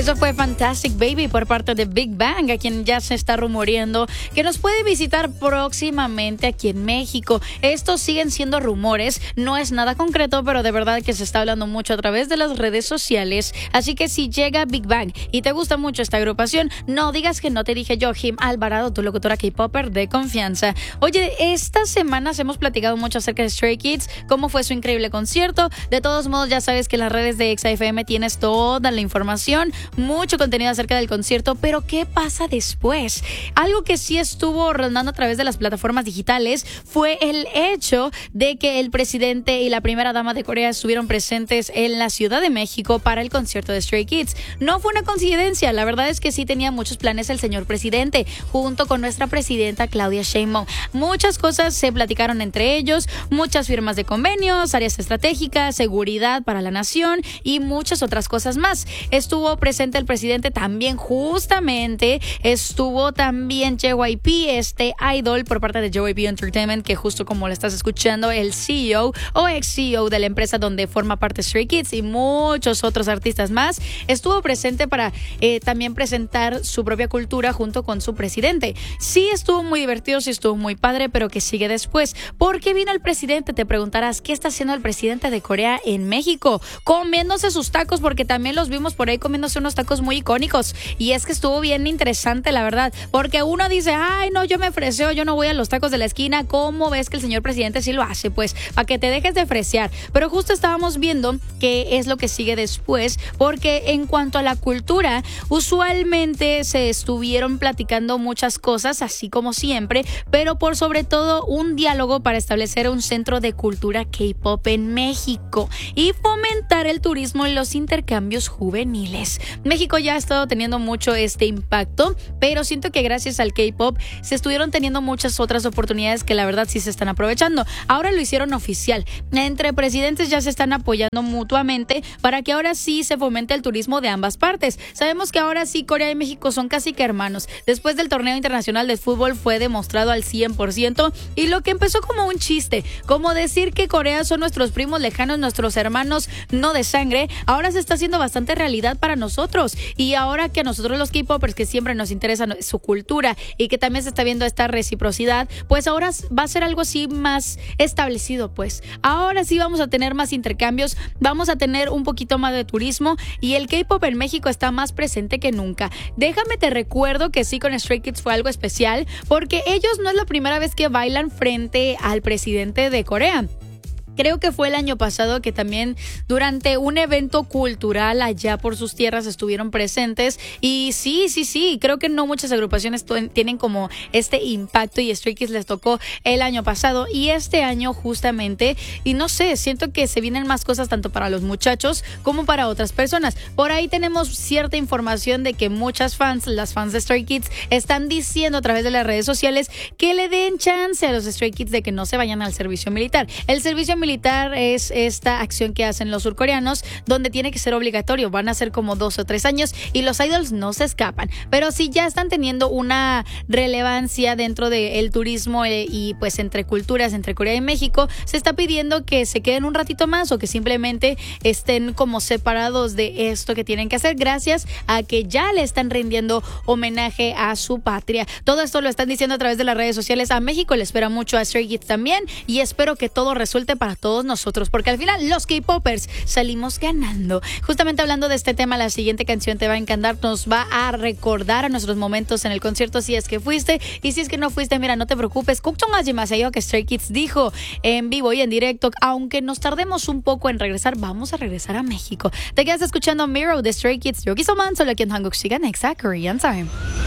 Eso fue Fantastic Baby por parte de Big Bang, a quien ya se está rumoreando que nos puede visitar próximamente aquí en México. Estos siguen siendo rumores, no es nada concreto, pero de verdad que se está hablando mucho a través de las redes sociales. Así que si llega Big Bang y te gusta mucho esta agrupación, no digas que no te dije yo, Jim Alvarado, tu locutora K-Popper de confianza. Oye, estas semanas hemos platicado mucho acerca de Stray Kids, cómo fue su increíble concierto. De todos modos, ya sabes que en las redes de XFM tienes toda la información, mucho contenido acerca del concierto, pero ¿qué pasa después? Algo que sí estuvo rondando a través de las plataformas digitales fue el hecho de que el presidente y la primera dama de Corea estuvieron presentes en la Ciudad de México para el concierto de Stray Kids. No fue una coincidencia, la verdad es que sí tenía muchos planes el señor presidente, junto con nuestra presidenta Claudia Sheinbaum. Muchas cosas se platicaron entre ellos, muchas firmas de convenios, áreas estratégicas, seguridad para la nación y muchas otras cosas más. Estuvo presente el presidente también, justamente estuvo también JYP, este idol por parte de JYP Entertainment, que justo como lo estás escuchando, el CEO o ex-CEO de la empresa donde forma parte Stray Kids y muchos otros artistas más, estuvo presente para también presentar su propia cultura junto con su presidente. Sí estuvo muy divertido, sí estuvo muy padre, pero ¿qué sigue después? ¿Por qué vino el presidente? Te preguntarás, ¿qué está haciendo el presidente de Corea en México? Comiéndose sus tacos, porque también los vimos por ahí comiéndose unos tacos muy icónicos, y es que estuvo bien interesante, la verdad, porque uno dice, ay no, yo me freseo, yo no voy a los tacos de la esquina. ¿Cómo ves que el señor presidente sí lo hace? Pues para que te dejes de fresear. Pero justo estábamos viendo qué es lo que sigue después, porque en cuanto a la cultura, usualmente se estuvieron platicando muchas cosas, así como siempre, pero por sobre todo un diálogo para establecer un centro de cultura K-pop en México y fomentar el turismo y los intercambios juveniles. México ya ha estado teniendo mucho este impacto, pero siento que gracias al K-pop se estuvieron teniendo muchas otras oportunidades que la verdad sí se están aprovechando. Ahora lo hicieron oficial. Entre presidentes ya se están apoyando mutuamente para que ahora sí se fomente el turismo de ambas partes. Sabemos que ahora sí Corea y México son casi que hermanos. Después del torneo internacional de fútbol fue demostrado al 100%, y lo que empezó como un chiste, como decir que Corea son nuestros primos lejanos, nuestros hermanos no de sangre, ahora se está haciendo bastante realidad para nosotros. Y ahora que a nosotros los K-popers, que siempre nos interesa su cultura y que también se está viendo esta reciprocidad, pues ahora va a ser algo así más establecido. Pues ahora sí vamos a tener más intercambios, vamos a tener un poquito más de turismo, y el K-pop en México está más presente que nunca. Déjame te recuerdo que sí, con Stray Kids fue algo especial, porque ellos no es la primera vez que bailan frente al presidente de Corea. Creo que fue el año pasado que también durante un evento cultural allá por sus tierras estuvieron presentes, y sí, creo que no muchas agrupaciones tienen como este impacto, y Stray Kids les tocó el año pasado y este año justamente, y no sé, siento que se vienen más cosas tanto para los muchachos como para otras personas. Por ahí tenemos cierta información de que muchas fans, las fans de Stray Kids, están diciendo a través de las redes sociales que le den chance a los Stray Kids de que no se vayan al servicio militar. El servicio militar es esta acción que hacen los surcoreanos, donde tiene que ser obligatorio. Van a ser como 2 o 3 años y los idols no se escapan. Pero si ya están teniendo una relevancia dentro del turismo y pues entre culturas, entre Corea y México, se está pidiendo que se queden un ratito más o que simplemente estén como separados de esto que tienen que hacer, gracias a que ya le están rindiendo homenaje a su patria. Todo esto lo están diciendo a través de las redes sociales. A México le espera mucho, a Stray Kids también, y espero que todo resulte para todos nosotros, porque al final los K-popers salimos ganando. Justamente hablando de este tema, la siguiente canción te va a encantar, nos va a recordar a nuestros momentos en el concierto, si es que fuiste, y si es que no fuiste, mira, no te preocupes, que Stray Kids dijo en vivo y en directo, aunque nos tardemos un poco en regresar, vamos a regresar a México. Te quedas escuchando Mirror de Stray Kids. Yogi Soman, solo aquí en Hanguk Shiga Nexa Korean Time.